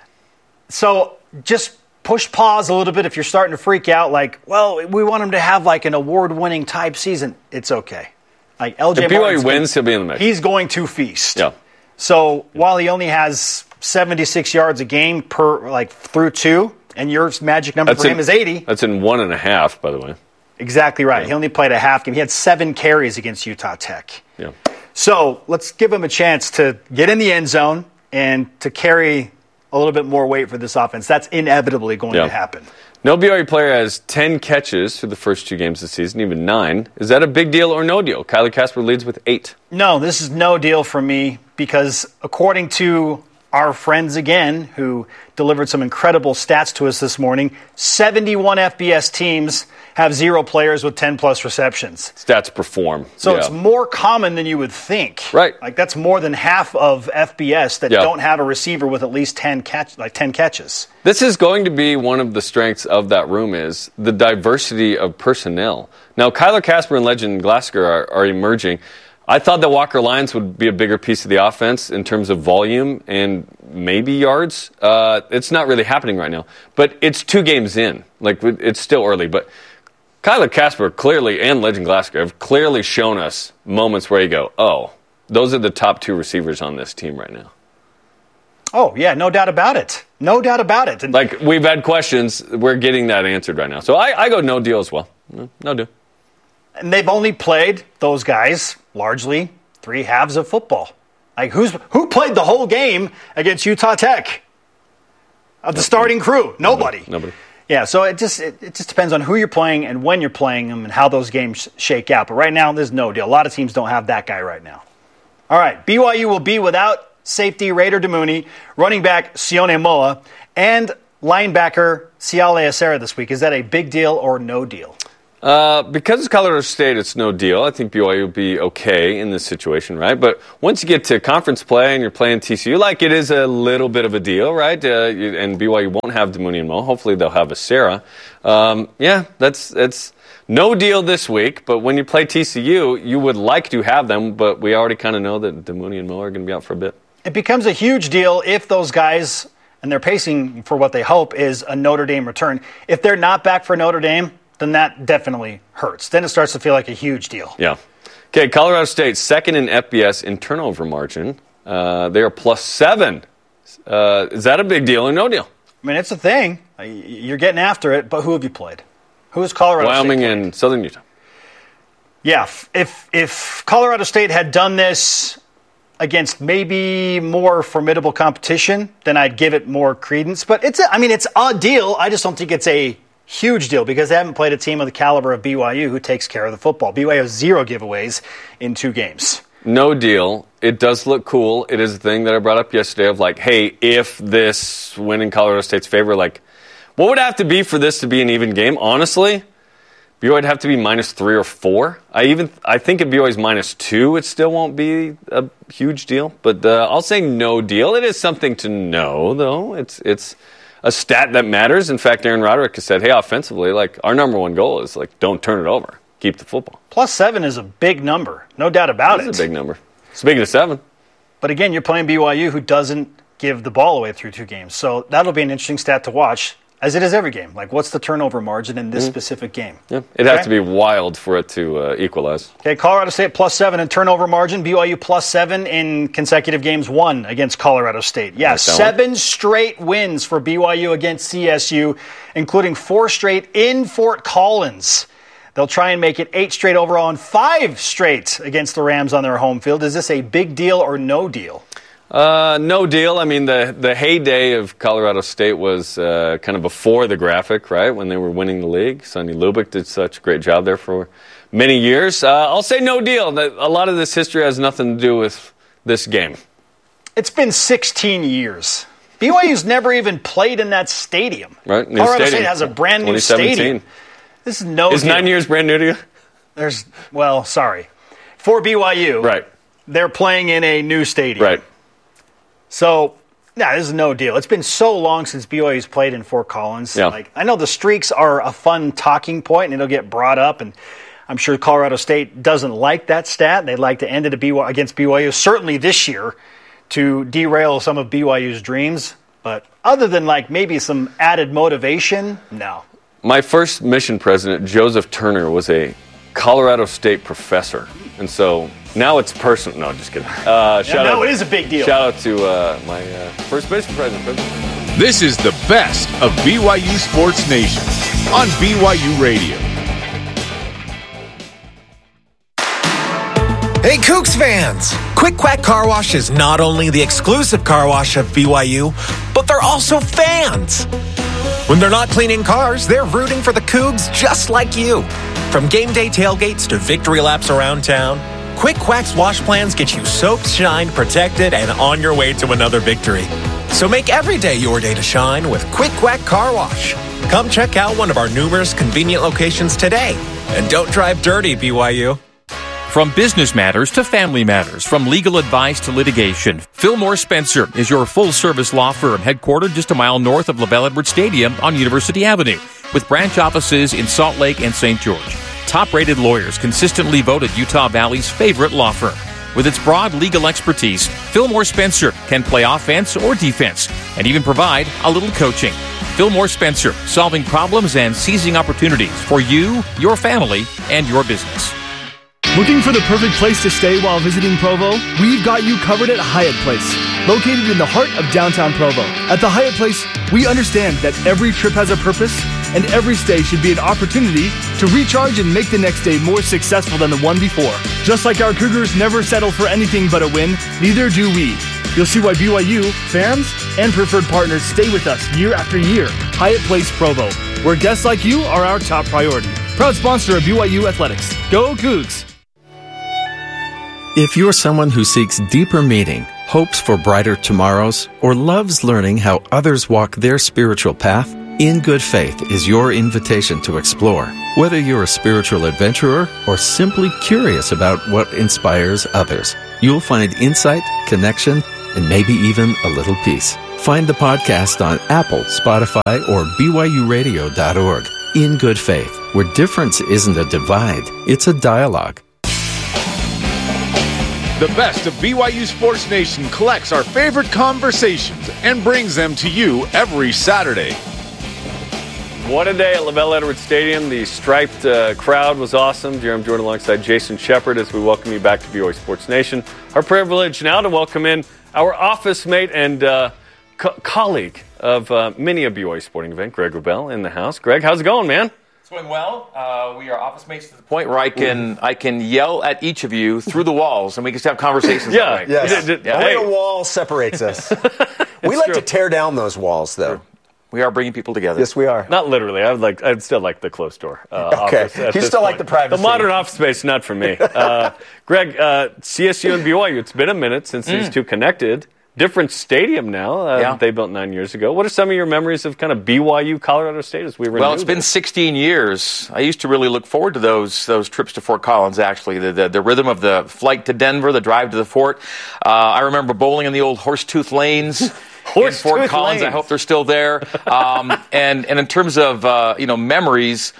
So just push pause a little bit if you're starting to freak out, we want him to have an award-winning type season. It's okay. LJ if BYU wins, he'll be in the mix. He's going to feast. Yeah. So while he only has 76 yards a game through 2, and your magic number for him is 80. That's in 1.5, by the way. Exactly right. Yeah. He only played a half game. He had 7 carries against Utah Tech. Yeah. So let's give him a chance to get in the end zone and to carry a little bit more weight for this offense. That's inevitably going to happen. No BYU player has 10 catches through the first 2 games this season, even 9. Is that a big deal or no deal? Kyler Casper leads with 8. No, this is no deal for me because according to our friends again, who delivered some incredible stats to us this morning, 71 FBS teams have 0 players with 10-plus receptions. Stats perform. So it's more common than you would think. Right. That's more than half of FBS that don't have a receiver with at least 10 catches. This is going to be one of the strengths of that room is the diversity of personnel. Now, Kyler Casper and Legend Glasgow are emerging. I thought that Walker Lyons would be a bigger piece of the offense in terms of volume and maybe yards. It's not really happening right now. But it's 2 games in. It's still early. But Kyler Casper clearly, and Legend Glasgow, have clearly shown us moments where you go, oh, those are the top 2 receivers on this team right now. Oh, yeah, no doubt about it. No doubt about it. And like, we've had questions. We're getting that answered right now. So I go no deal as well. No deal. And they've only played, those guys, largely 3 halves of football. Like, who played the whole game against Utah Tech? Of the starting crew? Nobody. Yeah, so it just depends on who you're playing and when you're playing them and how those games shake out. But right now, there's no deal. A lot of teams don't have that guy right now. All right, BYU will be without safety Raider Damuni, running back Sione Moa, and linebacker Siale Acera this week. Is that a big deal or no deal? Because it's Colorado State, it's no deal. I think BYU will be okay in this situation, right? But once you get to conference play and you're playing TCU, like, it is a little bit of a deal, right? And BYU won't have Damuni and Mo. Hopefully they'll have Acera. Yeah, that's no deal this week. But when you play TCU, you would like to have them, but we already kind of know that Damuni and Mo are going to be out for a bit. It becomes a huge deal if those guys, and they're pacing for what they hope is a Notre Dame return. If they're not back for Notre Dame, then that definitely hurts. Then it starts to feel like a huge deal. Yeah. Okay, Colorado State, second in FBS in turnover margin. They are +7. Is that a big deal or no deal? I mean, it's a thing. You're getting after it, but who have you played? Who is Colorado State? Wyoming and Southern Utah. Yeah, if Colorado State had done this against maybe more formidable competition, then I'd give it more credence. But it's a deal. I just don't think it's a huge deal because they haven't played a team of the caliber of BYU who takes care of the football. BYU has 0 giveaways in 2 games. No deal. It does look cool. It is a thing that I brought up yesterday of like, hey, if this win in Colorado State's favor, like, what would it have to be for this to be an even game? Honestly, BYU would have to be -3 or 4. I think if BYU is -2, it still won't be a huge deal. But I'll say no deal. It is something to know, though. It's a stat that matters. In fact, Aaron Roderick has said, hey, offensively, like, our number 1 goal is, like, don't turn it over. Keep the football. +7 is a big number. No doubt about it. It's a big number. Speaking of 7. But again, you're playing BYU who doesn't give the ball away through 2 games. So that'll be an interesting stat to watch, as it is every game. Like, what's the turnover margin in this specific game? Yeah, it'd have to be wild for it to equalize. Okay, Colorado State +7 in turnover margin. BYU +7 in consecutive games won against Colorado State. Yeah, 7 straight wins for BYU against CSU, including 4 straight in Fort Collins. They'll try and make it 8 straight overall and 5 straight against the Rams on their home field. Is this a big deal or no deal? No deal. I mean, the heyday of Colorado State was kind of before the graphic, right, when they were winning the league. Sonny Lubick did such a great job there for many years. I'll say no deal. A lot of this history has nothing to do with this game. It's been 16 years. BYU's never even played in that stadium. Right, new Colorado stadium. State has a brand new stadium. This is no Is deal. 9 years brand new to you? Sorry. For BYU, right, they're playing in a new stadium. Right. So, this is no deal. It's been so long since BYU's played in Fort Collins. Yeah. Like, I know the streaks are a fun talking point, and it'll get brought up, and I'm sure Colorado State doesn't like that stat. They'd like to end it against BYU, certainly this year, to derail some of BYU's dreams. But other than, like, maybe some added motivation, no. My first mission president, Joseph Turner, was a Colorado State professor. And so now it's personal. No, just kidding. It is a big deal. Shout out to my first mission president. This is the best of BYU Sports Nation on BYU Radio. Hey, Cougs fans! Quick Quack Car Wash is not only the exclusive car wash of BYU, but they're also fans. When they're not cleaning cars, they're rooting for the Cougs just like you. From game day tailgates to victory laps around town, Quick Quack's wash plans get you soaked, shined, protected, and on your way to another victory. So make every day your day to shine with Quick Quack Car Wash. Come check out one of our numerous convenient locations today. And don't drive dirty, BYU. From business matters to family matters, from legal advice to litigation, Fillmore Spencer is your full-service law firm headquartered just a mile north of LaBelle Edwards Stadium on University Avenue, with branch offices in Salt Lake and St. George. Top-rated lawyers consistently voted Utah Valley's favorite law firm. With its broad legal expertise, Fillmore Spencer can play offense or defense and even provide a little coaching. Fillmore Spencer, solving problems and seizing opportunities for you, your family, and your business. Looking for the perfect place to stay while visiting Provo? We've got you covered at Hyatt Place, located in the heart of downtown Provo. At the Hyatt Place, we understand that every trip has a purpose, and every stay should be an opportunity to recharge and make the next day more successful than the one before. Just like our Cougars never settle for anything but a win, neither do we. You'll see why BYU, fans, and preferred partners stay with us year after year. Hyatt Place Provo, where guests like you are our top priority. Proud sponsor of BYU Athletics. Go Cougs! If you're someone who seeks deeper meaning, hopes for brighter tomorrows, or loves learning how others walk their spiritual path, In Good Faith is your invitation to explore. Whether you're a spiritual adventurer or simply curious about what inspires others, you'll find insight, connection, and maybe even a little peace. Find the podcast on Apple, Spotify, or BYURadio.org. In Good Faith, where difference isn't a divide, it's a dialogue. The best of BYU Sports Nation collects our favorite conversations and brings them to you every Saturday. What a day at LaVell Edwards Stadium. The striped crowd was awesome. Jeremy Jordan alongside Jason Shepard as we welcome you back to BYU Sports Nation. Our privilege now to welcome in our office mate and colleague of many a BYU sporting event, Greg Wrubell, in the house. Greg, how's it going, man? It's going well. We are office mates to the point where I can yell at each of you through the walls, and we can just have conversations. Yeah, yes. Only a wall separates us. We like to tear down those walls, though. We are bringing people together. Yes, we are. Not literally. I'd still like the closed door okay. office. You still like the privacy. The modern office space, not for me. Greg, CSU and BYU, it's been a minute since these two connected. Different stadium now. They built 9 years ago. What are some of your memories of kind of BYU Colorado State as we were? Well, it's been 16 years. I used to really look forward to those trips to Fort Collins, actually. The rhythm of the flight to Denver, the drive to the fort. I remember bowling in the old Horsetooth lanes. In Fort Collins, I hope they're still there. And in terms of memories,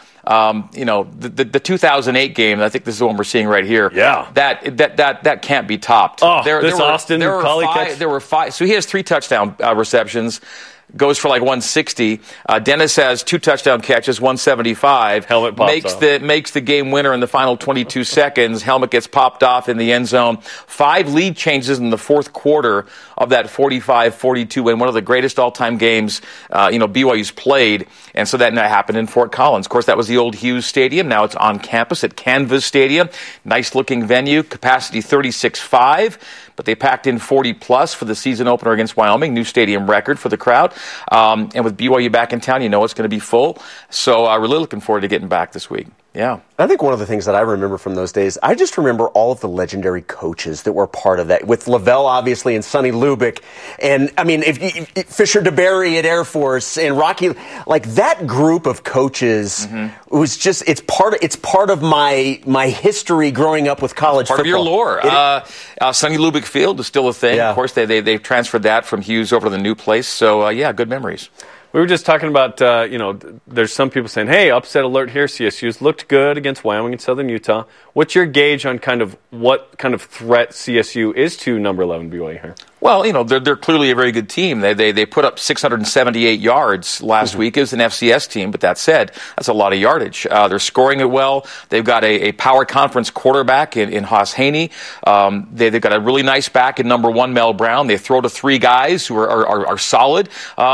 the 2008 game, I think this is the one we're seeing right here. Yeah, that can't be topped. Oh, Austin Collie catch. There were 5. So he has 3 touchdown receptions. Goes for like 160. Dennis has 2 touchdown catches, 175. Helmet pops off. Makes the game winner in the final 22 seconds. Helmet gets popped off in the end zone. 5 lead changes in the fourth quarter of that 45-42 win. One of the greatest all-time games BYU's played. And so that happened in Fort Collins. Of course, that was the old Hughes Stadium. Now it's on campus at Canvas Stadium. Nice-looking venue. Capacity 36,500. But they packed in 40-plus for the season opener against Wyoming. New stadium record for the crowd. And with BYU back in town, it's going to be full. So I'm really looking forward to getting back this week. Yeah. I think one of the things that I remember from those days, I just remember all of the legendary coaches that were part of that, with LaVell, obviously, and Sonny Lubick. And, I mean, if Fisher DeBerry at Air Force and Rocky, like that group of coaches was just, it's part of my history growing up with college football. Part of your lore. Sonny Lubick Field is still a thing. Yeah. Of course, they've transferred that from Hughes over to the new place. So, good memories. We were just talking about, there's some people saying, hey, upset alert here. CSU's looked good against Wyoming and Southern Utah. What's your gauge on what kind of threat CSU is to number 11 BYU here? Well, they're clearly a very good team. They put up 678 yards last week. It was an FCS team, but that said, that's a lot of yardage. They're scoring it well. They've got a power conference quarterback in Haas Haney. They've got a really nice back in number 1, Mel Brown. They throw to 3 guys who are solid.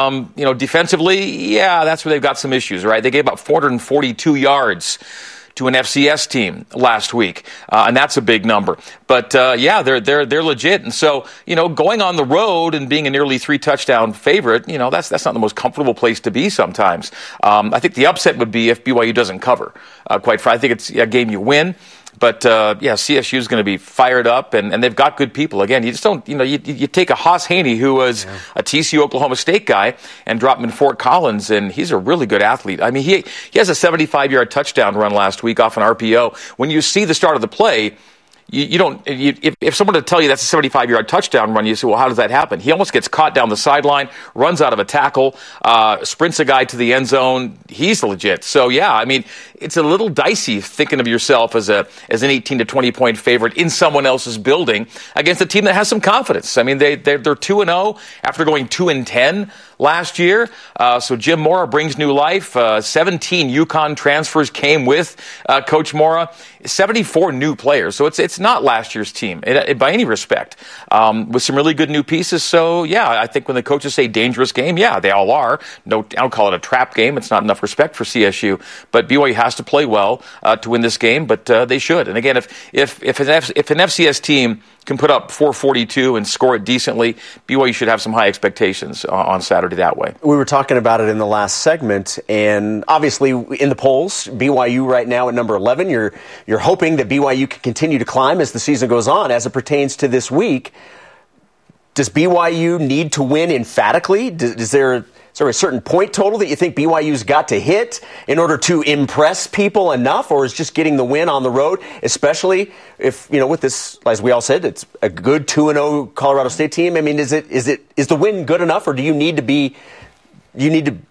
Defensively, that's where they've got some issues, right? They gave up 442 yards to an FCS team last week, and that's a big number. But they're legit, and so going on the road and being a nearly 3 touchdown favorite, that's not the most comfortable place to be sometimes. I think the upset would be if BYU doesn't cover. Quite frankly, I think it's a game you win. But, CSU is going to be fired up, and they've got good people. Again, you just don't, you take a Haas Haney, who was a TCU Oklahoma State guy, and drop him in Fort Collins, and he's a really good athlete. I mean, he has a 75-yard touchdown run last week off an RPO. When you see the start of the play, if someone to tell you that's a 75-yard touchdown run, you say, well, how does that happen? He almost gets caught down the sideline, runs out of a tackle, sprints a guy to the end zone. He's legit. So, yeah, I mean, it's a little dicey thinking of yourself as an 18 to 20 point favorite in someone else's building against a team that has some confidence. I mean, they're 2-0 after going 2-10 last year. So Jim Mora brings new life. 17 UConn transfers came with Coach Mora. 74 new players. So it's not last year's team by any respect, with some really good new pieces. So, yeah, I think when the coaches say dangerous game, yeah, they all are. No, I don't call it a trap game. It's not enough respect for CSU. But BYU has to play well to win this game, but they should. And again, if an FCS team can put up 442 and score it decently, BYU should have some high expectations on Saturday that way. We were talking about it in the last segment, and obviously in the polls, BYU right now at number 11. You're hoping that BYU can continue to climb as the season goes on. As it pertains to this week, does BYU need to win emphatically? Is there a certain point total that you think BYU's got to hit in order to impress people enough, or is just getting the win on the road, especially if, with this, as we all said, it's a good 2-0 Colorado State team? I mean, is the win good enough, or do you need to